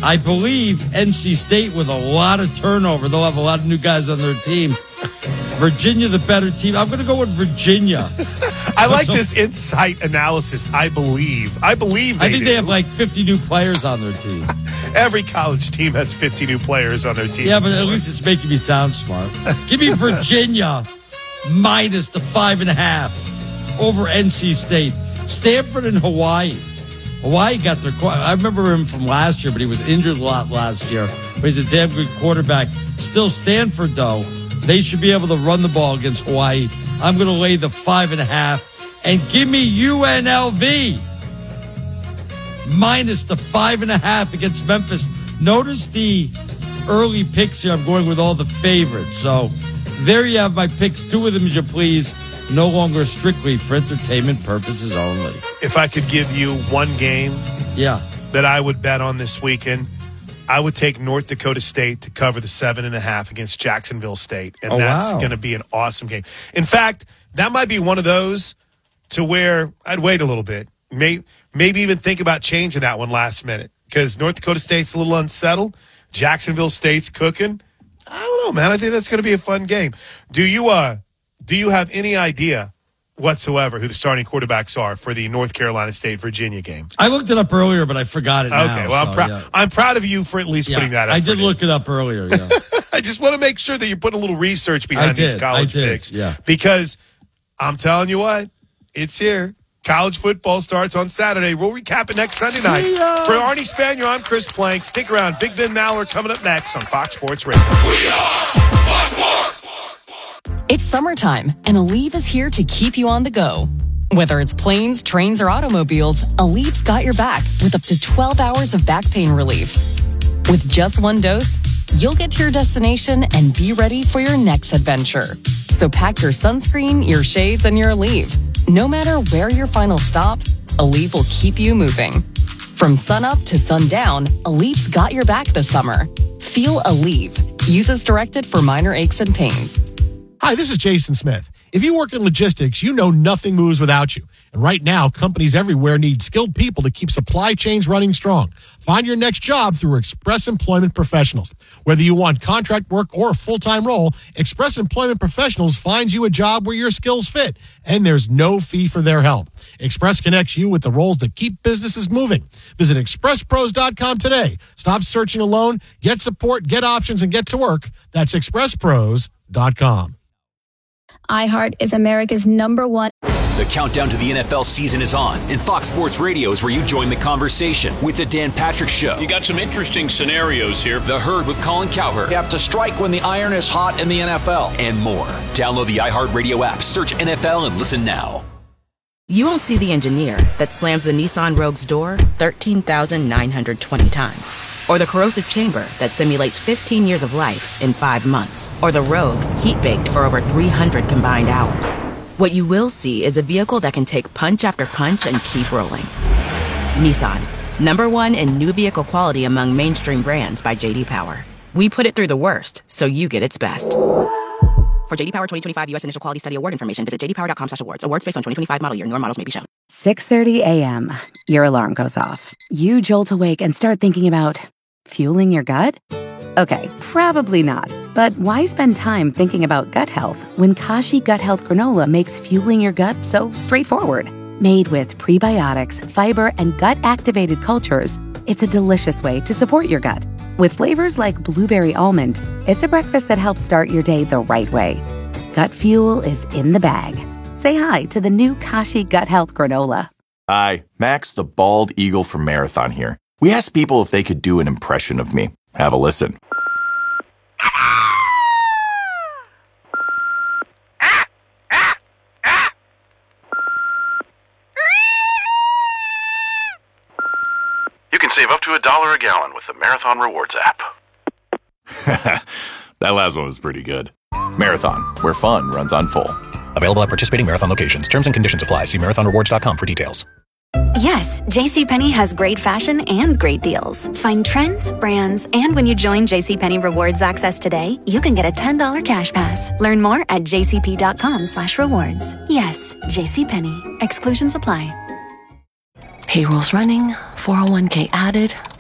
I believe NC State, with a lot of turnover, they'll have a lot of new guys on their team. Virginia, the better team. I'm going to go with Virginia. I like this insight analysis. I believe I think they have like 50 new players on their team. Every college team has 50 new players on their team. Yeah, but at least it's making me sound smart. Give me Virginia minus the 5.5 over NC State. Stanford and Hawaii. Hawaii got their... I remember him from last year, but he was injured a lot last year. But he's a damn good quarterback. Still Stanford, though. They should be able to run the ball against Hawaii. I'm going to lay the 5.5. And give me UNLV minus the 5.5 against Memphis. Notice the early picks here. I'm going with all the favorites. So there you have my picks. 2 of them, as you please. No longer strictly for entertainment purposes only. If I could give you one game that I would bet on this weekend, I would take North Dakota State to cover the 7.5 against Jacksonville State. And that's going to be an awesome game. In fact, that might be one of those to where I'd wait a little bit. Maybe even think about changing that one last minute. Because North Dakota State's a little unsettled. Jacksonville State's cooking. I don't know, man. I think that's going to be a fun game. Do you have any idea whatsoever who the starting quarterbacks are for the North Carolina State-Virginia game? I looked it up earlier, but I forgot it now. Okay, well, I'm proud of you for at least putting that up. I did look it up earlier, yeah. I just want to make sure that you put a little research behind these college picks. Yeah. Because I'm telling you what, it's here. College football starts on Saturday. We'll recap it next Sunday night. For Arnie Spanier, I'm Chris Plank. Stick around. Big Ben Maller coming up next on Fox Sports Radio. We are Fox Sports. It's summertime, and Aleve is here to keep you on the go. Whether it's planes, trains, or automobiles, Aleve's got your back with up to 12 hours of back pain relief. With just one dose, you'll get to your destination and be ready for your next adventure. So pack your sunscreen, your shades, and your Aleve. No matter where your final stop, Aleve will keep you moving. From sunup to sundown, Aleve's got your back this summer. Feel Aleve. Use as directed for minor aches and pains. Hi, this is Jason Smith. If you work in logistics, you know nothing moves without you. And right now, companies everywhere need skilled people to keep supply chains running strong. Find your next job through Express Employment Professionals. Whether you want contract work or a full-time role, Express Employment Professionals finds you a job where your skills fit, and there's no fee for their help. Express connects you with the roles that keep businesses moving. Visit expresspros.com today. Stop searching alone, get support, get options, and get to work. That's expresspros.com. iHeart is America's #1. The countdown to the NFL season is on, and Fox Sports Radio is where you join the conversation with The Dan Patrick Show. You got some interesting scenarios here. The Herd with Colin Cowherd. You have to strike when the iron is hot in the NFL. And more. Download the iHeartRadio app, search NFL, and listen now. You won't see the engineer that slams the Nissan Rogue's door 13,920 times. Or the corrosive chamber that simulates 15 years of life in 5 months. Or the Rogue heat-baked for over 300 combined hours. What you will see is a vehicle that can take punch after punch and keep rolling. Nissan, #1 in new vehicle quality among mainstream brands by J.D. Power. We put it through the worst, so you get its best. For J.D. Power 2025 U.S. Initial Quality Study Award information, visit jdpower.com/awards. Awards based on 2025 model year. Newer models may be shown. 6:30 a.m. Your alarm goes off. You jolt awake and start thinking about fueling your gut? Okay, probably not. But why spend time thinking about gut health when Kashi Gut Health Granola makes fueling your gut so straightforward? Made with prebiotics, fiber, and gut-activated cultures, it's a delicious way to support your gut. With flavors like blueberry almond, it's a breakfast that helps start your day the right way. Gut fuel is in the bag. Say hi to the new Kashi Gut Health Granola. Hi, Max the Bald Eagle from Marathon here. We asked people if they could do an impression of me. Have a listen. You can save up to $1 a gallon with the Marathon Rewards app. That last one was pretty good. Marathon, where fun runs on full. Available at participating Marathon locations. Terms and conditions apply. See marathonrewards.com for details. Yes, JCPenney has great fashion and great deals. Find trends, brands, and when you join JCPenney Rewards Access today, you can get a $10 cash pass. Learn more at jcp.com/rewards. Yes, JCPenney. Exclusions apply. Payroll's running, 401k added.